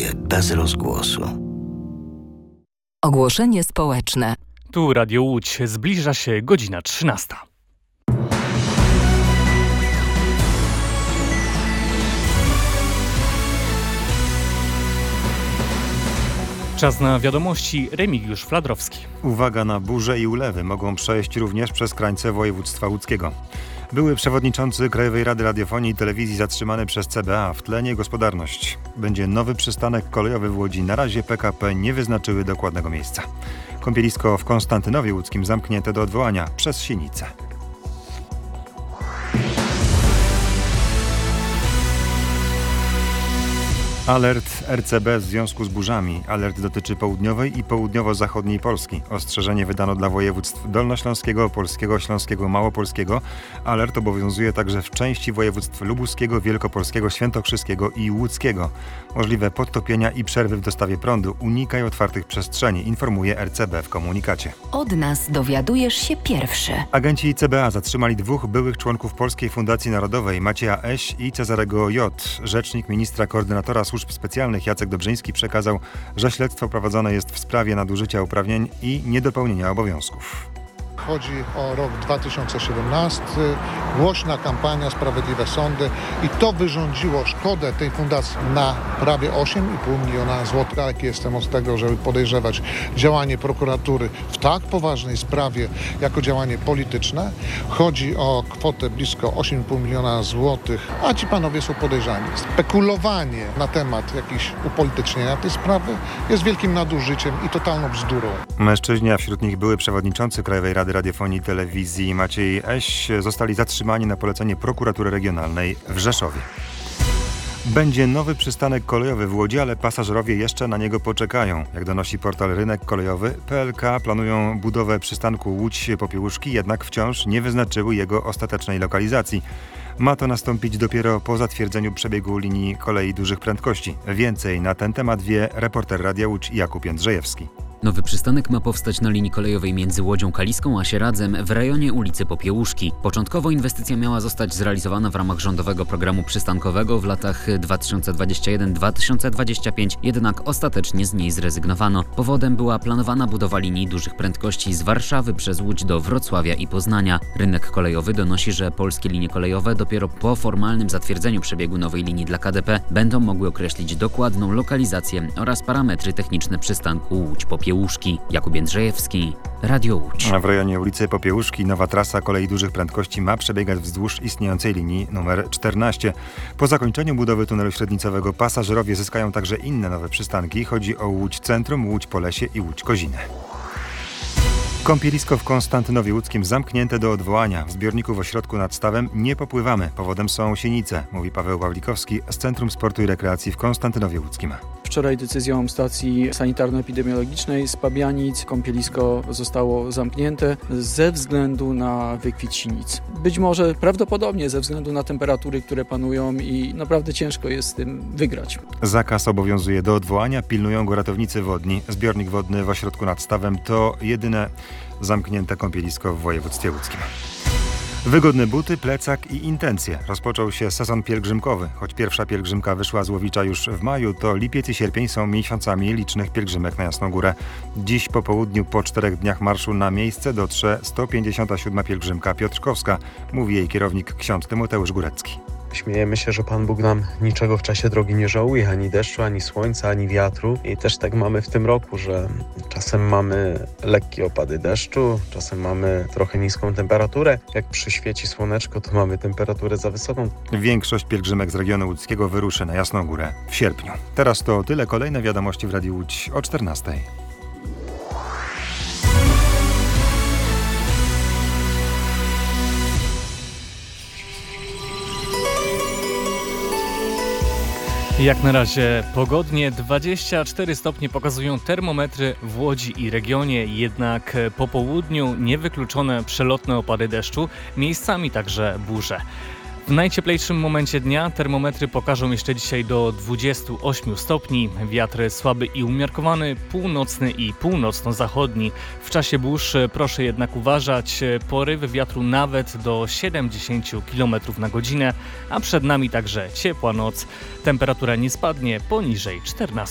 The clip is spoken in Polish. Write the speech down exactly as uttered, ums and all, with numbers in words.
prawie bez rozgłosu. Ogłoszenie społeczne. Tu Radio Łódź. Zbliża się godzina trzynasta. Czas na wiadomości. Remigiusz Fladrowski. Uwaga na burze i ulewy mogą przejść również przez krańce województwa łódzkiego. Były przewodniczący Krajowej Rady Radiofonii i Telewizji zatrzymany przez C B A. W tle niegospodarność. Będzie nowy przystanek kolejowy w Łodzi. Na razie P K P nie wyznaczyły dokładnego miejsca. Kąpielisko w Konstantynowie Łódzkim zamknięte do odwołania przez Sienicę. Alert R C B w związku z burzami. Alert dotyczy południowej i południowo-zachodniej Polski. Ostrzeżenie wydano dla województw dolnośląskiego, opolskiego, śląskiego, małopolskiego. Alert obowiązuje także w części województw lubuskiego, wielkopolskiego, świętokrzyskiego i łódzkiego. Możliwe podtopienia i przerwy w dostawie prądu. Unikaj otwartych przestrzeni, informuje R C B w komunikacie. Od nas dowiadujesz się pierwszy. Agenci C B A zatrzymali dwóch byłych członków Polskiej Fundacji Narodowej, Macieja Eś i Cezarego J. Rzecznik ministra koordynatora służb specjalnych Jacek Dobrzyński przekazał, że śledztwo prowadzone jest w sprawie nadużycia uprawnień i niedopełnienia obowiązków. Chodzi o rok dwa tysiące siedemnasty, głośna kampania Sprawiedliwe Sądy i to wyrządziło szkodę tej fundacji na prawie osiem i pół miliona złotych. Daleki jestem od tego, żeby podejrzewać działanie prokuratury w tak poważnej sprawie jako działanie polityczne. Chodzi o kwotę blisko osiem i pół miliona złotych, a ci panowie są podejrzani. Spekulowanie na temat jakichś upolitycznienia tej sprawy jest wielkim nadużyciem i totalną bzdurą. Mężczyźni, a wśród nich były przewodniczący Krajowej Rady Radiofonii i Telewizji Maciej Eś, zostali zatrzymani na polecenie prokuratury regionalnej w Rzeszowie. Będzie nowy przystanek kolejowy w Łodzi, ale pasażerowie jeszcze na niego poczekają. Jak donosi portal Rynek Kolejowy, P L K planują budowę przystanku Łódź-Popiełuszki, jednak wciąż nie wyznaczyły jego ostatecznej lokalizacji. Ma to nastąpić dopiero po zatwierdzeniu przebiegu linii kolei dużych prędkości. Więcej na ten temat wie reporter Radia Łódź Jakub Jędrzejewski. Nowy przystanek ma powstać na linii kolejowej między Łodzią Kaliską a Sieradzem w rejonie ulicy Popiełuszki. Początkowo inwestycja miała zostać zrealizowana w ramach rządowego programu przystankowego w latach dwa tysiące dwudziestym pierwszym do dwa tysiące dwudziestego piątego, jednak ostatecznie z niej zrezygnowano. Powodem była planowana budowa linii dużych prędkości z Warszawy przez Łódź do Wrocławia i Poznania. Rynek kolejowy donosi, że polskie linie kolejowe dopiero po formalnym zatwierdzeniu przebiegu nowej linii dla K D P będą mogły określić dokładną lokalizację oraz parametry techniczne przystanku Łódź-Popiełuszki. Jakub Jędrzejewski, Radio Łódź. A w rejonie ulicy Popiełuszki nowa trasa kolei dużych prędkości ma przebiegać wzdłuż istniejącej linii numer czternaście. Po zakończeniu budowy tunelu średnicowego pasażerowie zyskają także inne nowe przystanki. Chodzi o Łódź Centrum, Łódź Polesie i Łódź Koziny. Kąpielisko w Konstantynowie Łódzkim zamknięte do odwołania. W zbiorniku w ośrodku nad stawem nie popływamy. Powodem są Sienice, mówi Paweł Pawlikowski z Centrum Sportu i Rekreacji w Konstantynowie Łódzkim. Wczoraj decyzją stacji sanitarno-epidemiologicznej z Pabianic kąpielisko zostało zamknięte ze względu na wykwit sinic. Być może prawdopodobnie ze względu na temperatury, które panują i naprawdę ciężko jest z tym wygrać. Zakaz obowiązuje do odwołania, pilnują go ratownicy wodni. Zbiornik wodny w ośrodku nad stawem to jedyne zamknięte kąpielisko w województwie łódzkim. Wygodne buty, plecak i intencje. Rozpoczął się sezon pielgrzymkowy. Choć pierwsza pielgrzymka wyszła z Łowicza już w maju, to lipiec i sierpień są miesiącami licznych pielgrzymek na Jasną Górę. Dziś po południu, po czterech dniach marszu na miejsce dotrze sto pięćdziesiąta siódma pielgrzymka piotrkowska, mówi jej kierownik ksiądz Tymoteusz Górecki. Śmiejemy się, że Pan Bóg nam niczego w czasie drogi nie żałuje, ani deszczu, ani słońca, ani wiatru. I też tak mamy w tym roku, że czasem mamy lekkie opady deszczu, czasem mamy trochę niską temperaturę. Jak przyświeci słoneczko, to mamy temperaturę za wysoką. Większość pielgrzymek z regionu łódzkiego wyruszy na Jasną Górę w sierpniu. Teraz to tyle. Kolejne wiadomości w Radiu Łódź o czternastej. Jak na razie pogodnie, dwadzieścia cztery stopnie pokazują termometry w Łodzi i regionie, jednak po południu niewykluczone przelotne opady deszczu, miejscami także burze. W najcieplejszym momencie dnia termometry pokażą jeszcze dzisiaj do dwudziestu ośmiu stopni. Wiatr słaby i umiarkowany, północny i północno-zachodni. W czasie burz proszę jednak uważać, porywy wiatru nawet do siedemdziesięciu kilometrów na godzinę, a przed nami także ciepła noc. Temperatura nie spadnie poniżej czternastu.